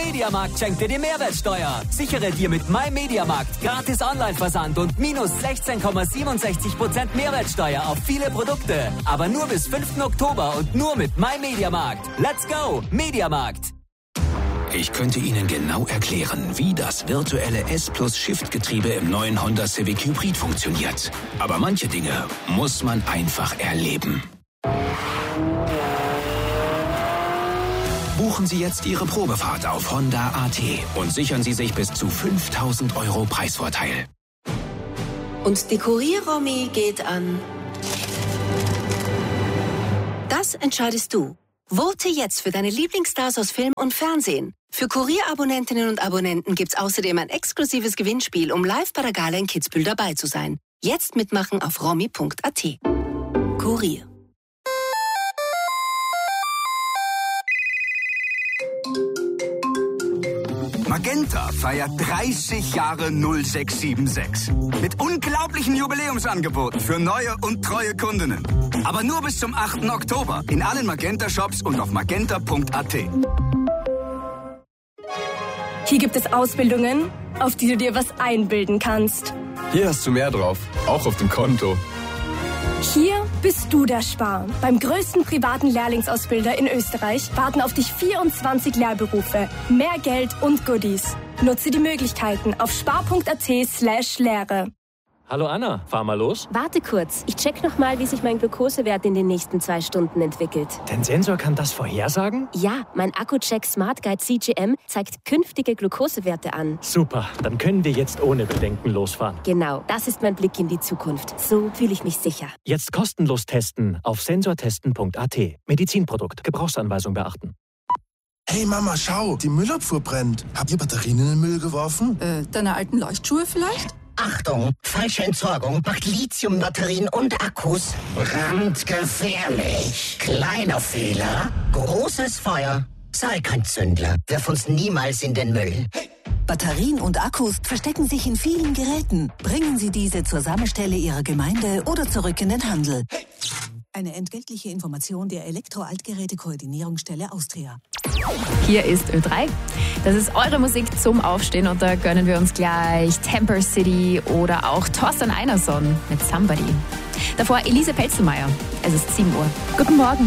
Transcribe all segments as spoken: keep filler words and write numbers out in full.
MyMediaMarkt schenkt dir die Mehrwertsteuer. Sichere dir mit MyMediaMarkt gratis Online-Versand und minus sechzehn Komma siebenundsechzig Prozent Mehrwertsteuer auf viele Produkte. Aber nur bis fünften Oktober und nur mit MyMediaMarkt. Let's go, MediaMarkt! Ich könnte Ihnen genau erklären, wie das virtuelle S-Plus-Shift-Getriebe im neuen Honda Civic Hybrid funktioniert. Aber manche Dinge muss man einfach erleben. Buchen Sie jetzt Ihre Probefahrt auf Honda punkt a t und sichern Sie sich bis zu fünftausend Euro Preisvorteil. Und die Kurier-Romy geht an... Das entscheidest du. Vote jetzt für deine Lieblingsstars aus Film und Fernsehen. Für Kurier-Abonnentinnen und Abonnenten gibt's außerdem ein exklusives Gewinnspiel, um live bei der Gala in Kitzbühel dabei zu sein. Jetzt mitmachen auf romy punkt a t. Kurier. Magenta feiert dreißig Jahre null sechs sieben sechs. Mit unglaublichen Jubiläumsangeboten für neue und treue Kundinnen. Aber nur bis zum achten Oktober in allen Magenta-Shops und auf magenta punkt a t. Hier gibt es Ausbildungen, auf die du dir was einbilden kannst. Hier hast du mehr drauf, auch auf dem Konto. Hier bist du der Spar. Beim größten privaten Lehrlingsausbilder in Österreich warten auf dich vierundzwanzig Lehrberufe, mehr Geld und Goodies. Nutze die Möglichkeiten auf spar punkt a t slash Lehre. Hallo Anna, fahr mal los. Warte kurz, ich check noch mal, wie sich mein Glukosewert in den nächsten zwei Stunden entwickelt. Dein Sensor kann das vorhersagen? Ja, mein Akku-Check Smart Guide C G M zeigt künftige Glukosewerte an. Super, dann können wir jetzt ohne Bedenken losfahren. Genau, das ist mein Blick in die Zukunft. So fühle ich mich sicher. Jetzt kostenlos testen auf sensortesten punkt a t. Medizinprodukt, Gebrauchsanweisung beachten. Hey Mama, schau, die Müllabfuhr brennt. Habt ihr Batterien in den Müll geworfen? Äh, deine alten Leuchtschuhe vielleicht? Achtung, falsche Entsorgung macht Lithiumbatterien und Akkus brandgefährlich. Kleiner Fehler, großes Feuer. Sei kein Zündler, wirf uns niemals in den Müll. Hey. Batterien und Akkus verstecken sich in vielen Geräten. Bringen Sie diese zur Sammelstelle Ihrer Gemeinde oder zurück in den Handel. Hey. Eine entgeltliche Information der Elektro-Altgeräte-Koordinierungsstelle Austria. Hier ist Ö drei. Das ist eure Musik zum Aufstehen und da gönnen wir uns gleich Temper City oder auch Thorsten Einerson mit Somebody. Davor Elise Pelzelmeier. Es ist sieben Uhr. Guten Morgen.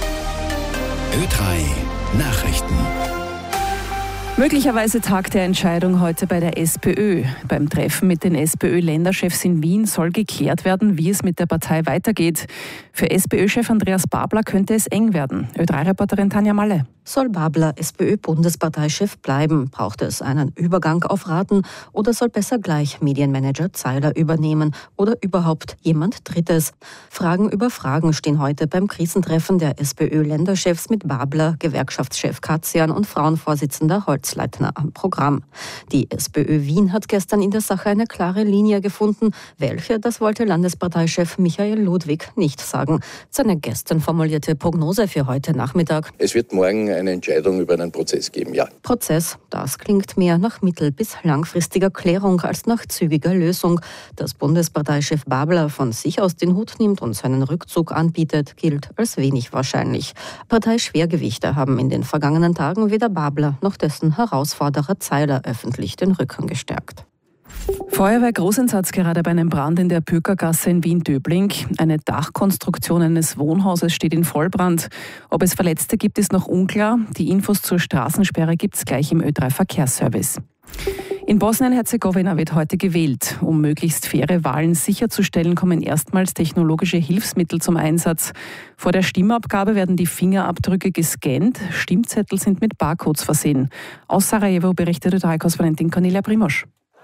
Ö drei Nachrichten. Möglicherweise Tag der Entscheidung heute bei der SPÖ. Beim Treffen mit den SPÖ-Länderchefs in Wien soll geklärt werden, wie es mit der Partei weitergeht. Für SPÖ-Chef Andreas Babler könnte es eng werden. Ö drei Reporterin Tanja Malle. Soll Babler SPÖ-Bundesparteichef bleiben? Braucht es einen Übergang auf Raten? Oder soll besser gleich Medienmanager Zeiler übernehmen? Oder überhaupt jemand Drittes? Fragen über Fragen stehen heute beim Krisentreffen der SPÖ-Länderchefs mit Babler, Gewerkschaftschef Katzian und Frauenvorsitzender Holzleitner am Programm. Die SPÖ Wien hat gestern in der Sache eine klare Linie gefunden. Welche, das wollte Landesparteichef Michael Ludwig nicht sagen. Seine gestern formulierte Prognose für heute Nachmittag. Es wird morgen eine Entscheidung über einen Prozess geben, ja. Prozess, das klingt mehr nach mittel- bis langfristiger Klärung als nach zügiger Lösung. Dass Bundesparteichef Babler von sich aus den Hut nimmt und seinen Rückzug anbietet, gilt als wenig wahrscheinlich. Parteischwergewichte haben in den vergangenen Tagen weder Babler noch dessen Herausforderer Zeiler öffentlich den Rücken gestärkt. Feuerwehr-Großeinsatz gerade bei einem Brand in der Pürkergasse in Wien-Döbling. Eine Dachkonstruktion eines Wohnhauses steht in Vollbrand. Ob es Verletzte gibt, ist noch unklar. Die Infos zur Straßensperre gibt es gleich im Ö drei Verkehrsservice. In Bosnien-Herzegowina wird heute gewählt. Um möglichst faire Wahlen sicherzustellen, kommen erstmals technologische Hilfsmittel zum Einsatz. Vor der Stimmabgabe werden die Fingerabdrücke gescannt. Stimmzettel sind mit Barcodes versehen. Aus Sarajevo berichtet Ö drei Korrespondentin Cornelia Primosch.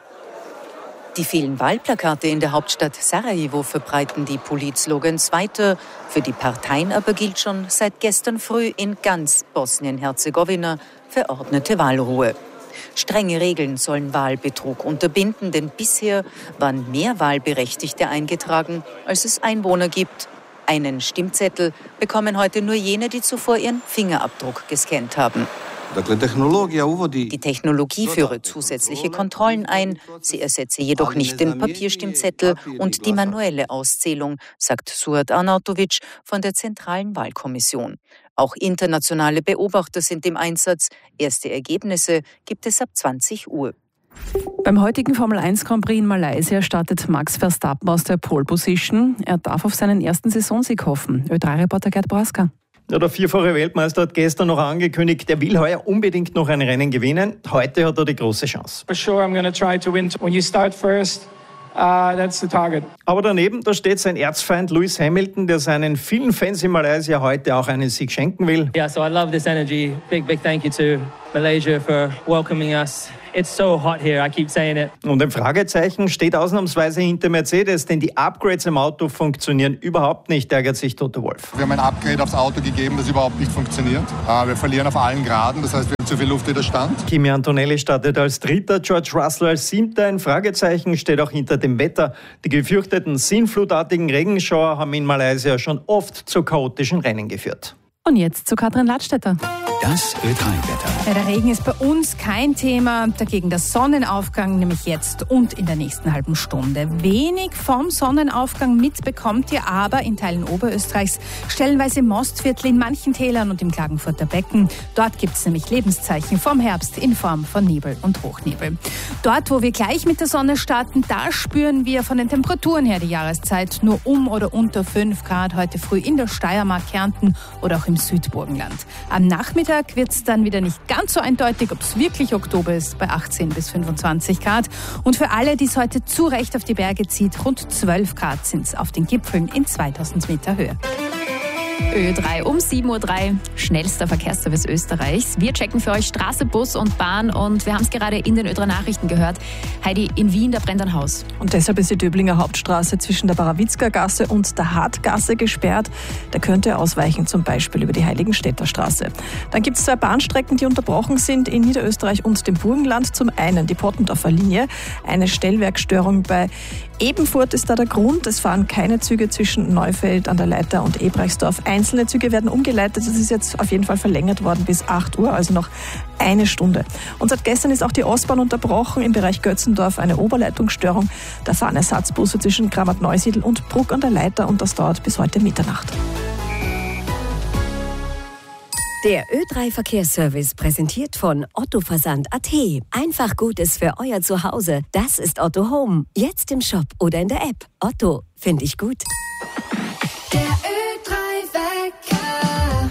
Die vielen Wahlplakate in der Hauptstadt Sarajevo verbreiten die Politslogans weiter. Für die Parteien aber gilt schon seit gestern früh in ganz Bosnien-Herzegowina verordnete Wahlruhe. Strenge Regeln sollen Wahlbetrug unterbinden, denn bisher waren mehr Wahlberechtigte eingetragen, als es Einwohner gibt. Einen Stimmzettel bekommen heute nur jene, die zuvor ihren Fingerabdruck gescannt haben. Die Technologie führe zusätzliche Kontrollen ein, sie ersetze jedoch nicht den Papierstimmzettel und die manuelle Auszählung, sagt Suat Arnautovic von der Zentralen Wahlkommission. Auch internationale Beobachter sind im Einsatz. Erste Ergebnisse gibt es ab zwanzig Uhr. Beim heutigen Formel eins Grand Prix in Malaysia startet Max Verstappen aus der Pole Position. Er darf auf seinen ersten Saisonsieg hoffen. Ö drei Reporter Gerd Boraska. Ja, der vierfache Weltmeister hat gestern noch angekündigt, er will heuer unbedingt noch ein Rennen gewinnen. Heute hat er die große Chance. For sure, I'm going to try to win. When you start first, uh, that's the target. Aber daneben, da steht sein Erzfeind Lewis Hamilton, der seinen vielen Fans in Malaysia heute auch einen Sieg schenken will. Yeah, so I love this energy. Big, big thank you to Malaysia for welcoming us. It's so hot here, I keep saying it. Und ein Fragezeichen steht ausnahmsweise hinter Mercedes, denn die Upgrades im Auto funktionieren überhaupt nicht, ärgert sich Toto Wolff. Wir haben ein Upgrade aufs Auto gegeben, das überhaupt nicht funktioniert. Wir verlieren auf allen Graden, das heißt, wir haben zu viel Luftwiderstand. Kimi Antonelli startet als Dritter, George Russell als Siebter. Ein Fragezeichen steht auch hinter dem Wetter. Die gefürchteten sinnflutartigen Regenschauer haben in Malaysia schon oft zu chaotischen Rennen geführt. Und jetzt zu Katrin Ladstätter. Das Ö drei Wetter. Ja, der Regen ist bei uns kein Thema, dagegen der Sonnenaufgang, nämlich jetzt und in der nächsten halben Stunde. Wenig vom Sonnenaufgang mitbekommt ihr aber in Teilen Oberösterreichs, stellenweise im Mostviertel, in manchen Tälern und im Klagenfurter Becken. Dort gibt es nämlich Lebenszeichen vom Herbst in Form von Nebel und Hochnebel. Dort, wo wir gleich mit der Sonne starten, da spüren wir von den Temperaturen her die Jahreszeit nur um oder unter fünf Grad heute früh in der Steiermark, Kärnten oder auch im Südburgenland. Am Nachmittag wird es dann wieder nicht ganz so eindeutig, ob es wirklich Oktober ist, bei achtzehn bis fünfundzwanzig Grad. Und für alle, die es heute zu Recht auf die Berge zieht, rund zwölf Grad sind es auf den Gipfeln in zweitausend Meter Höhe. Ö drei um sieben Uhr drei, schnellster Verkehrsservice Österreichs. Wir checken für euch Straße, Bus und Bahn und wir haben es gerade in den Ö drei Nachrichten gehört. Heidi, in Wien, da brennt ein Haus. Und deshalb ist die Döblinger Hauptstraße zwischen der Barawitzka Gasse und der Hartgasse gesperrt. Da könnte er ausweichen, zum Beispiel über die Heiligenstädter Straße. Dann gibt es zwei Bahnstrecken, die unterbrochen sind in Niederösterreich und dem Burgenland. Zum einen die Pottendorfer Linie, eine Stellwerkstörung bei Ebenfurt ist da der Grund. Es fahren keine Züge zwischen Neufeld an der Leiter und Ebrechtsdorf. Einzelne Züge werden umgeleitet. Das ist jetzt auf jeden Fall verlängert worden bis acht Uhr, also noch eine Stunde. Und seit gestern ist auch die Ostbahn unterbrochen. Im Bereich Götzendorf eine Oberleitungsstörung. Da fahren Ersatzbusse zwischen Kramat-Neusiedl und Bruck an der Leiter und das dauert bis heute Mitternacht. Der Ö drei Verkehrsservice präsentiert von Otto Versand Punkt a t. Einfach Gutes für euer Zuhause. Das ist Otto Home. Jetzt im Shop oder in der App. Otto, finde ich gut. Der Ö drei Wecker.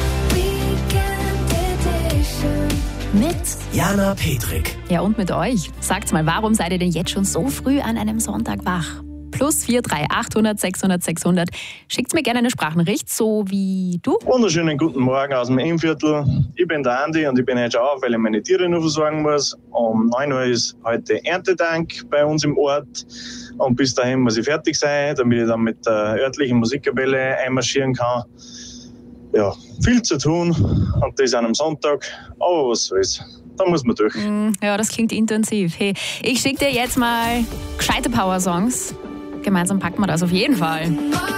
Weekend Edition. Mit Jana Petrik. Ja, und mit euch. Sagt's mal, warum seid ihr denn jetzt schon so früh an einem Sonntag wach? Plus vier drei achthundert sechshundert sechshundert. Schickt mir gerne eine Sprachnachricht, so wie du. Wunderschönen guten Morgen aus dem Innviertel. Ich bin der Andi und ich bin heute schon auf, weil ich meine Tiere noch versorgen muss. Um neun Uhr ist heute Erntedank bei uns im Ort. Und bis dahin muss ich fertig sein, damit ich dann mit der örtlichen Musikkapelle einmarschieren kann. Ja, viel zu tun und das an einem Sonntag. Aber was soll's. Da muss man durch. Ja, das klingt intensiv. Hey, ich schicke dir jetzt mal gescheite Power-Songs. Gemeinsam packen wir das auf jeden Fall.